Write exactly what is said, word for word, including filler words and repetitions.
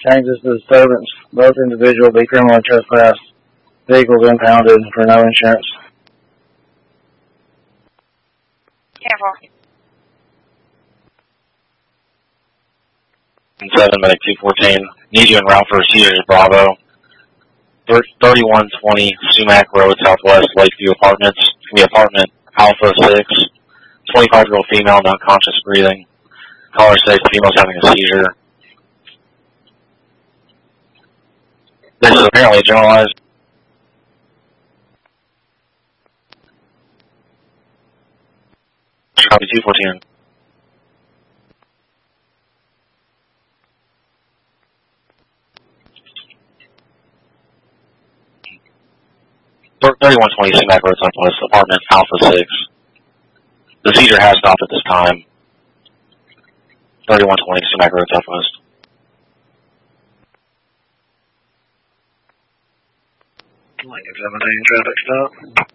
Changes to disturbance. Both individual be criminally trespassed. Vehicles impounded for no insurance. Careful. seven, medic two fourteen. Need you en route for Cedars Bravo. thirty-one twenty Sumac Road, Southwest, Lakeview Apartments. From the apartment Alpha six. twenty-five-year-old female, not conscious breathing. Caller six, female's having a seizure. This is apparently generalized. Copy two fourteen. thirty-one twenty Sumac Road, Southwest, apartment Alpha six. The seizure has stopped at this time. thirty-one twenty Sumac Road, Southwest. Like examining traffic stop.